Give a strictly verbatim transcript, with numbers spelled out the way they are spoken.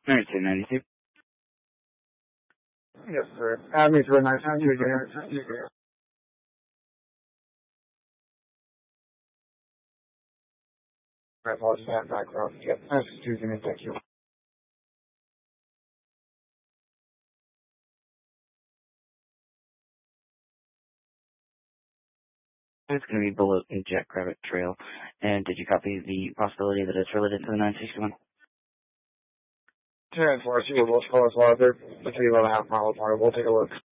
Alright, two ninety-two. Yes, sir. Add me to a nine two again. I apologize for that background. Yep, that's excuse me, thank you. It's going to be below a Jackrabbit Trail. And did you copy the possibility that it's related to the nine sixty-one? ten four, see what most call us later. Let's see about a half mile apart. We'll take a look.